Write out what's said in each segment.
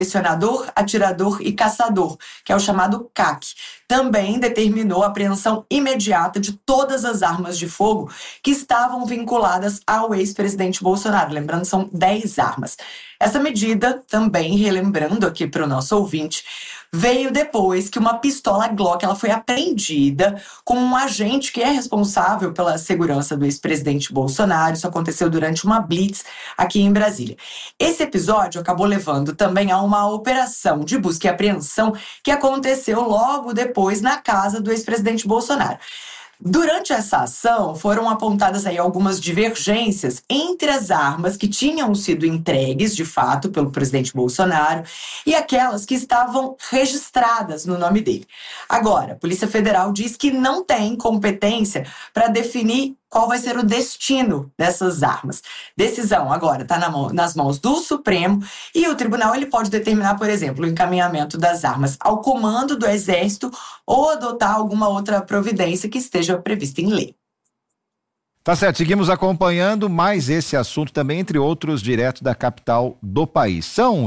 colecionador, atirador e caçador, que é o chamado CAC. Também determinou a apreensão imediata de todas as armas de fogo que estavam vinculadas ao ex-presidente Bolsonaro. Lembrando, são 10 armas. Essa medida, também relembrando aqui para o nosso ouvinte, veio depois que uma pistola Glock ela foi apreendida com um agente que é responsável pela segurança do ex-presidente Bolsonaro. Isso aconteceu durante uma blitz aqui em Brasília. Esse episódio acabou levando também a uma operação de busca e apreensão que aconteceu logo depois na casa do ex-presidente Bolsonaro. Durante essa ação, foram apontadas aí algumas divergências entre as armas que tinham sido entregues, de fato, pelo presidente Bolsonaro e aquelas que estavam registradas no nome dele. Agora, a Polícia Federal diz que não tem competência para definir qual vai ser o destino dessas armas. Decisão agora está nas mãos do Supremo e o tribunal ele pode determinar, por exemplo, o encaminhamento das armas ao comando do Exército ou adotar alguma outra providência que esteja prevista em lei. Tá certo, seguimos acompanhando mais esse assunto também, entre outros, direto da capital do país. São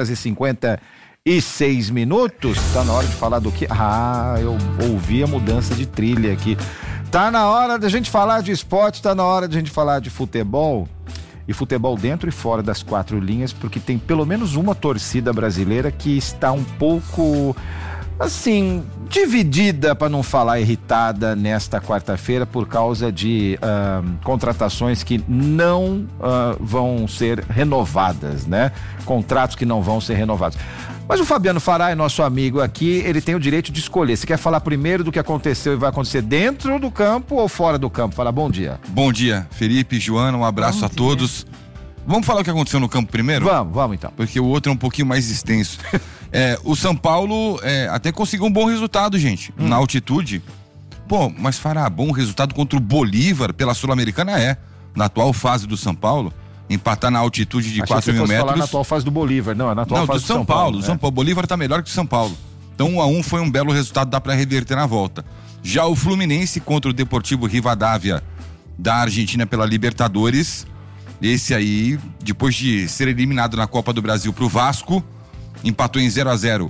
7h56. Tá na hora de falar do que? Eu ouvi a mudança de trilha aqui. Tá na hora da gente falar de esporte, tá na hora da gente falar de futebol. E futebol dentro e fora das 4 linhas, porque tem pelo menos uma torcida brasileira que está um pouco, assim, dividida, para não falar irritada, nesta quarta-feira por causa de contratações que não vão ser renovadas, né? Contratos que não vão ser renovados. Mas o Fabiano Farai, nosso amigo aqui, ele tem o direito de escolher. Você quer falar primeiro do que aconteceu e vai acontecer dentro do campo ou fora do campo? Fala, bom dia. Bom dia, Felipe, Joana, um abraço a todos. Vamos falar o que aconteceu no campo primeiro? Vamos então. Porque o outro é um pouquinho mais extenso. O São Paulo até conseguiu um bom resultado, gente, na altitude. Pô, mas fará bom resultado contra o Bolívar pela Sul-Americana na atual fase do São Paulo. Empatar na altitude de 4 mil metros. Falar na atual fase do Bolívar, não, é na atual fase do São Paulo. São Paulo. Bolívar tá melhor que o São Paulo. Então 1-1 foi um belo resultado, dá para reverter na volta. Já o Fluminense contra o Deportivo Rivadavia da Argentina pela Libertadores, esse aí, depois de ser eliminado na Copa do Brasil pro Vasco, empatou em 0-0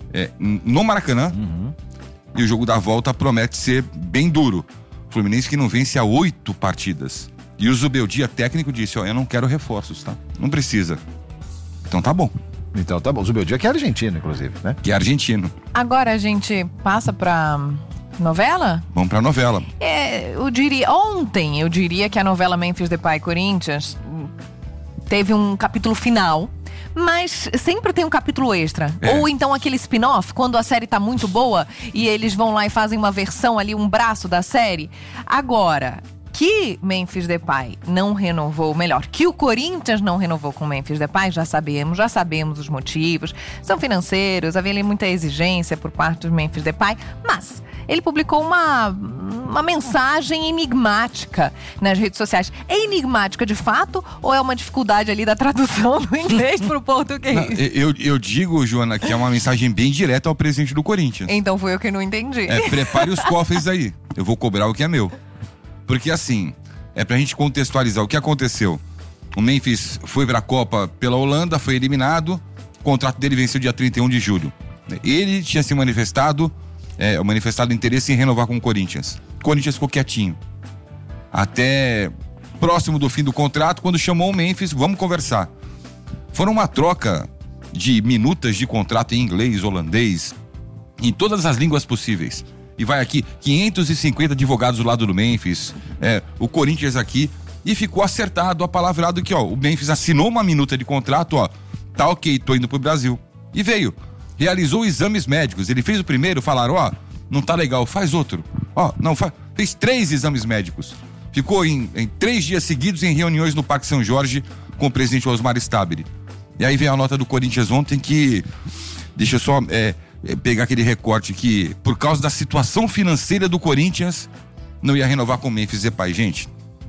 no Maracanã. E o jogo da volta promete ser bem duro. Fluminense que não vence há 8 partidas. E o Zubeldia, técnico, disse, eu não quero reforços, tá? Não precisa. Então tá bom. O Zubeldia que é argentino, inclusive, né? Que é argentino. Agora a gente passa pra novela? Vamos pra novela. Ontem eu diria que a novela Memphis Depay Corinthians teve um capítulo final, mas sempre tem um capítulo extra. Ou então aquele spin-off, quando a série tá muito boa e eles vão lá e fazem uma versão ali, um braço da série. Agora, que Memphis Depay não renovou, melhor, que o Corinthians não renovou com Memphis Depay, já sabemos os motivos, são financeiros, havia ali muita exigência por parte do Memphis Depay, mas ele publicou uma mensagem enigmática nas redes sociais. É enigmática de fato ou é uma dificuldade ali da tradução do inglês pro português? Não, eu digo, Joana, que é uma mensagem bem direta ao presidente do Corinthians. Então foi eu que não entendi. Prepare os cofres aí, eu vou cobrar o que é meu. Porque assim, pra gente contextualizar o que aconteceu. O Memphis foi pra Copa pela Holanda, foi eliminado, o contrato dele venceu dia 31 de julho. Ele tinha se manifestado interesse em renovar com o Corinthians. O Corinthians ficou quietinho. Até próximo do fim do contrato, quando chamou o Memphis, vamos conversar. Foram uma troca de minutas de contrato em inglês, holandês, em todas as línguas possíveis. E vai aqui, 550 advogados do lado do Memphis, o Corinthians aqui, e ficou acertado, apalavrado que, o Memphis assinou uma minuta de contrato, tá ok, tô indo pro Brasil. E veio, realizou exames médicos, ele fez o primeiro, falaram, não tá legal, faz outro. Fez 3 exames médicos. Ficou em 3 dias seguidos em reuniões no Parque São Jorge com o presidente Osmar Stabile. E aí veio a nota do Corinthians ontem que, deixa eu só pegar aquele recorte que, por causa da situação financeira do Corinthians, não ia renovar com o Memphis Depay. Gente,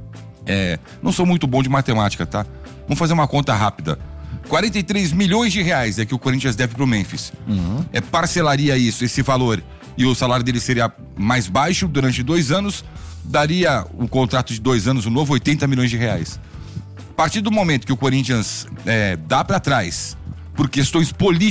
não sou muito bom de matemática, tá? Vamos fazer uma conta rápida. 43 milhões de reais é que o Corinthians deve pro Memphis. Parcelaria esse valor, e o salário dele seria mais baixo durante 2 anos, daria um contrato de 2 anos, um novo 80 milhões de reais. A partir do momento que o Corinthians dá pra trás por questões políticas